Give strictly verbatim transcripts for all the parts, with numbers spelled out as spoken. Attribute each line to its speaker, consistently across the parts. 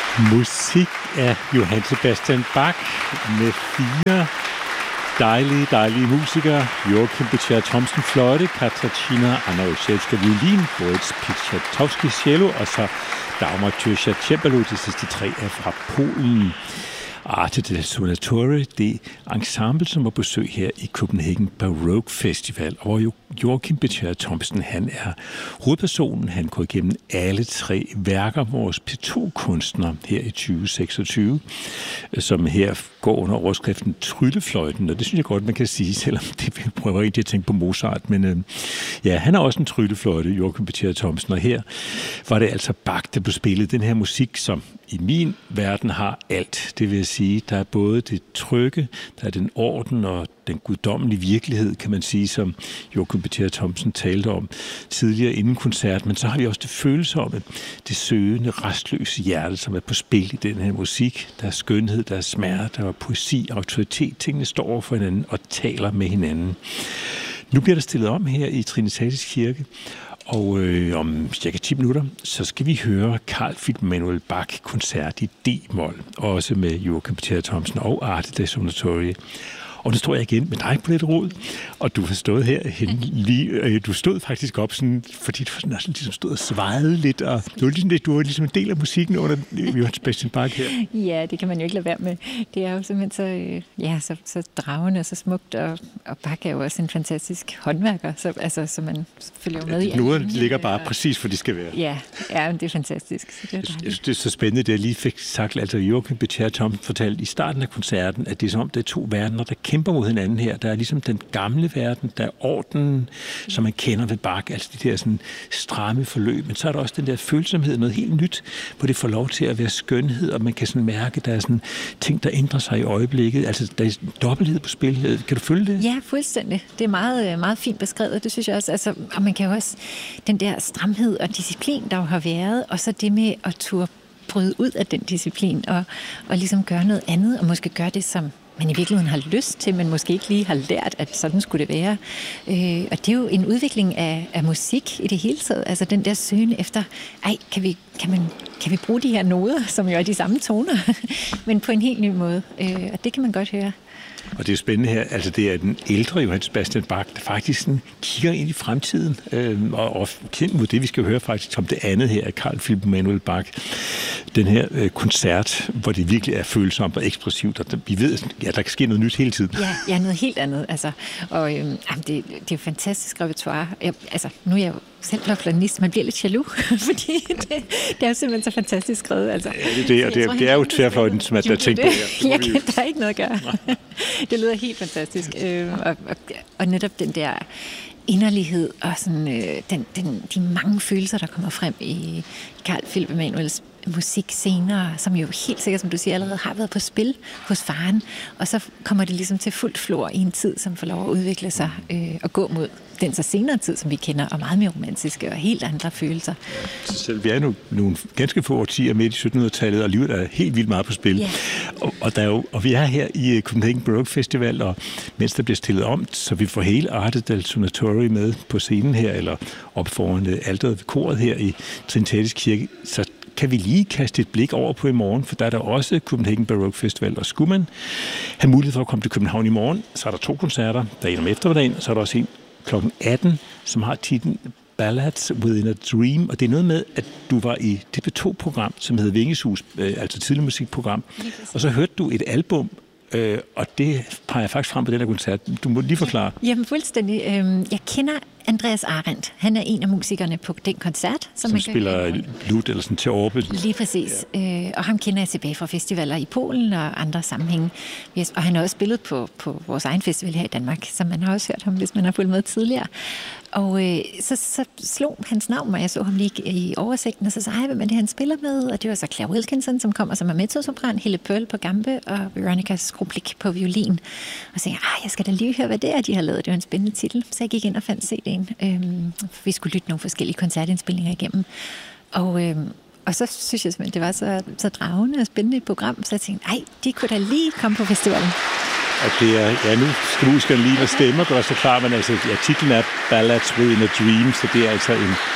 Speaker 1: Musik af Johann Sebastian Bach med fire dejlige, dejlige musikere. Joachim Becher Thomsen fløjte, Katarzyna Anna-Olszewska violin, Boris Pietschatowski cello og så Dagmar Tyrza cembalo. De sidste tre er fra Polen. Arte del Suonatori, det ensemble, som var besøg her i Copenhagen Baroque Festival, og hvor Joachim Becher Thomsen, han er hovedpersonen. Han går igennem alle tre værker, vores P to-kunstnere her i tyve seksogtyve, som her går under overskriften Tryllefløjten, og det synes jeg godt, man kan sige, selvom det vi prøver ikke at tænke på Mozart, men øh, ja, han er også en tryllefløjte, Joachim Becher Thomsen, og her var det altså Bach, der blev spillet den her musik, som i min verden har alt. Det vil sige, der er både det trygge, der er den orden og den guddommelige virkelighed, kan man sige, som Joachim Becher Thomsen talte om tidligere inden koncert, men så har vi også det følsomme, det søgende, restløse hjerte, som er på spil i den her musik. Der er skønhed, der er smerte, der er poesi, autoritet. Tingene står over for hinanden og taler med hinanden. Nu bliver der stillet om her i Trinitatis Kirke, og øh, om cirka ti minutter, så skal vi høre Carl Philipp Emanuel Bach-koncert i D-mol, også med Joachim Becher Thomsen og Arte del Suonatori. Og nu står jeg igen med dig på lidt råd, og du har stået herhen lige, du stod faktisk op, sådan, fordi du sådan, ligesom stod og svajede lidt, og du var, ligesom, du var ligesom en del af musikken under Johann Sebastian Bach her.
Speaker 2: Ja, det kan man jo ikke lade være med. Det er jo simpelthen så, ja, så, så dragende og så smukt, og, og Bach er jo også en fantastisk håndværker, så, altså, så man følger jo med i.
Speaker 1: Nu ligger bare og, præcis, hvor de skal være.
Speaker 2: Ja, ja, det er fantastisk. Så det, er
Speaker 1: jeg synes, det er så spændende, det jeg lige fik sagt, altså Joachim Becher Thomsen fortalte i starten af koncerten, at det er som om, det er to verdener, der kæmper mod hinanden her. Der er ligesom den gamle verden, der er ordenen, som man kender ved Bach, altså de der sådan stramme forløb, men så er der også den der følsomhed, noget helt nyt, hvor det får lov til at være skønhed, og man kan sådan mærke, at der er sådan ting, der ændrer sig i øjeblikket. Altså, der er dobbelthed på spil. Kan du følge det?
Speaker 2: Ja, fuldstændig. Det er meget, meget fint beskrevet, det synes jeg også. Altså, og man kan jo også, den der stramhed og disciplin, der jo har været, og så det med at turde bryde ud af den disciplin, og, og ligesom gøre noget andet, og måske gøre det, som man i virkeligheden har lyst til, men måske ikke lige har lært, at sådan skulle det være. Øh, og det er jo en udvikling af, af musik i det hele taget. Altså den der søgen efter, ej, kan vi, kan, man, kan vi bruge de her noder, som jo er de samme toner, men på en helt ny måde. Øh, og det kan man godt høre.
Speaker 1: Og det er spændende her, altså det er den ældre Johann Sebastian Bach, der faktisk sådan kigger ind i fremtiden, øh, og, og kendt mod det, vi skal høre faktisk om det andet her af Carl Philipp Emanuel Bach. Den her øh, koncert, hvor det virkelig er følsomt og ekspressivt, og der, vi ved, at ja, der kan ske noget nyt hele tiden.
Speaker 2: Ja, ja, noget helt andet. Altså, og øh, det, det er jo fantastisk repertoire. Jeg, altså, nu er jeg jo selv fløjtenist, man bliver lidt jaloux, fordi det, det er jo simpelthen så fantastisk skrevet. Altså.
Speaker 1: Ja, det, det, og det, det er jo tværfløjten, som der tænkt på her.
Speaker 2: Ja, der er ikke noget at gøre. Det lyder helt fantastisk. Øh, og, og, og netop den der inderlighed og sådan, øh, den, den, de mange følelser, der kommer frem i Carl Philipp Emanuels musik senere, som jo helt sikkert, som du siger, allerede har været på spil hos faren, og så kommer det ligesom til fuldt flor i en tid, som får lov at udvikle sig øh, og gå mod den så senere tid, som vi kender, og meget mere romantiske og helt andre følelser.
Speaker 1: Så selv vi er nu nogle ganske få årtier midt i syttenhundredetallet, og livet er helt vildt meget på spil. Yeah. Og, og, der er jo, og vi er her i Copenhagen Baroque Festival, og mens der bliver stillet om, så vi får hele Arte del Suonatori med på scenen her, eller op foran alteret ved koret her i Trinitatis Kirke, så kan vi lige kaste et blik over på i morgen, for der er der også Copenhagen Baroque Festival, og skulle man have mulighed for at komme til København i morgen, så er der to koncerter. Der er en om eftermiddagen, så er der også en klokken atten, som har titlen Ballads Within a Dream, og det er noget med, at du var i det P to-program, som hedder Vingesus, øh, altså tidlig musikprogram, og så hørte du et album, øh, og det peger jeg faktisk frem på den her koncert. Du må lige forklare.
Speaker 2: Jamen fuldstændig. Jeg kender Andreas Arendt. Han er en af musikerne på den koncert.
Speaker 1: Som, som man spiller lut eller sådan til orbe.
Speaker 2: Lige præcis. Ja. Og ham kender jeg tilbage fra festivaler i Polen og andre sammenhænge. Og han har også spillet på, på vores egen festival her i Danmark, så man har også hørt ham, hvis man har fulgt med tidligere. Og øh, så, så slog hans navn mig, jeg så ham lige i oversigten, og så sagde jeg, hvem er det, han spiller med? Og det var så Claire Wilkinson, som kommer som er mezzosopran, Helle Pearl på gambe og Veronica Skruplik på violin. Og så sagde jeg, jeg skal da lige høre, hvad det er, de har lavet. Det var en spændende titel. Så jeg gik ind og fandt C D'en. Øhm, vi skulle lytte nogle forskellige koncertindspilninger igennem. Og, øhm, og så synes jeg simpelthen, det var så, så dragende og spændende et program, så jeg tænkte, ej, de kunne da lige komme på festivalen.
Speaker 1: Og det er, ja, nu skal du huske, at lige stemmer, gør så klar, men altså, ja, titlen er Ballads Within a Dream, så det er altså en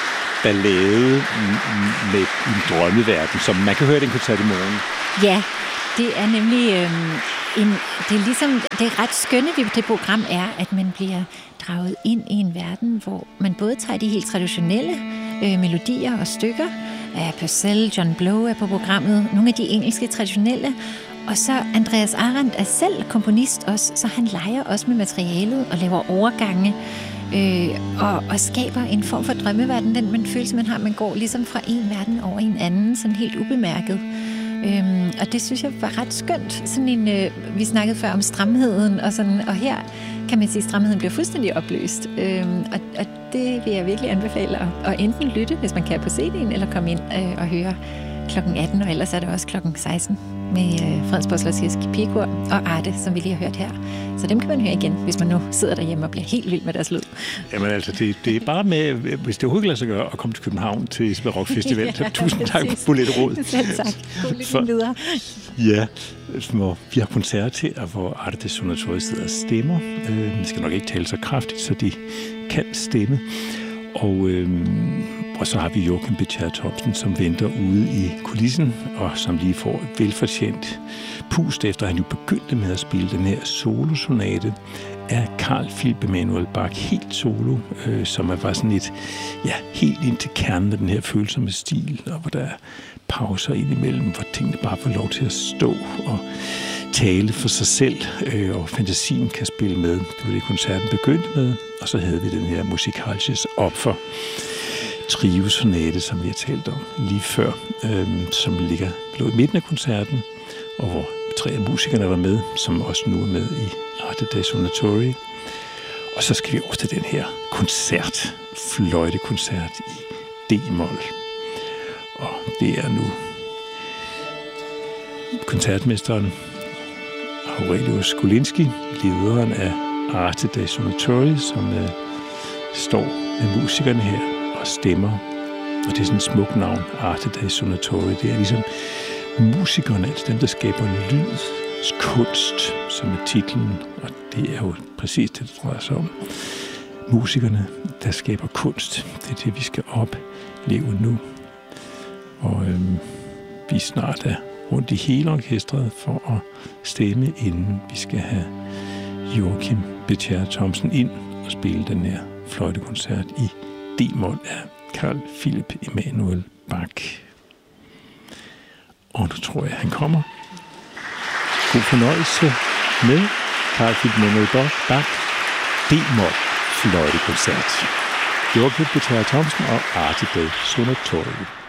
Speaker 1: ballade med en drømmeverden, som man kan høre den koncert i morgen.
Speaker 2: Ja, det er nemlig øhm, en, det er ligesom, det er ret skønne ved det program er, at man bliver draget ind i en verden, hvor man både tager de helt traditionelle øh, melodier og stykker. Ja, Purcell, John Blow er på programmet, nogle af de engelske traditionelle, og så Andreas Arendt er selv komponist også, så han leger også med materialet og laver overgange øh, og, og skaber en form for drømmeverden, den man føler, man har, man går ligesom fra en verden over en anden, sådan helt ubemærket. Øhm, og det synes jeg var ret skønt. Sådan en, øh, vi snakkede før om stramheden, og, sådan, og her kan man sige, at stramheden bliver fuldstændig opløst. Øhm, og, og det vil jeg virkelig anbefale at, at enten lytte, hvis man kan på C D'en, eller komme ind øh, og høre klokken atten, og ellers er det også klokken seksten med øh, Fredensborg Slotskirke Pigekor og Arte, som vi lige har hørt her. Så dem kan man høre igen, hvis man nu sidder derhjemme og bliver helt vild med deres lyd.
Speaker 1: Jamen altså, det, det er bare med, hvis det overhovedet lader sig gøre, at komme til København til Esbjerg Rock Festival. ja, Tusind tak for Bolette Råd.
Speaker 2: Selv tak. God videre.
Speaker 1: Ja, hvor vi har koncerter til, hvor Arte Sonatoriet sidder og stemmer. Øh, de skal nok ikke tale så kraftigt, så de kan stemme. Og, øhm, og så har vi Joachim Bechara Thomsen, som venter ude i kulissen, og som lige får et velfortjent pust, efter han jo begyndte med at spille den her solosonate af Carl Philipp Emanuel Bach, helt solo, øh, som er bare sådan et, ja, helt ind til kernen af den her følsomme stil, og hvor der er pauser indimellem, hvor tingene bare får lov til at stå og tale for sig selv, øh, og fantasien kan spille med. Det var det, koncerten begyndte med, og så havde vi den her musikalskes Opfer trio-sonate, som vi har talt om lige før, øh, som ligger lå i midten af koncerten, og hvor tre af musikerne var med, som også nu er med i Arte dei Suonatori. Og så skal vi over til den her koncert, fløjtekoncert i D-mol. Og det er nu koncertmesteren Aurelius Skulinski, lederen af Arte dei Suonatori, som øh, står med musikerne her og stemmer. Og det er sådan et smukt navn, Arte dei Suonatori. Det er ligesom musikerne, altså dem, der skaber lyds kunst, som er titlen. Og det er jo præcis det, det drejer sig om. Musikerne, der skaber kunst. Det er det, vi skal opleve nu. Og øhm, vi snart er rundt i hele orkestret for at stemme, inden vi skal have Joachim Bechara Thomsen ind og spille den her fløjtekoncert i D-mol af Carl Philipp Emanuel Bach. Og nu tror jeg, han kommer. God fornøjelse med Carl Philipp Emanuel Bach, D-mol fløjtekoncert. Joachim Bechara Thomsen og Arte dei Suonatori.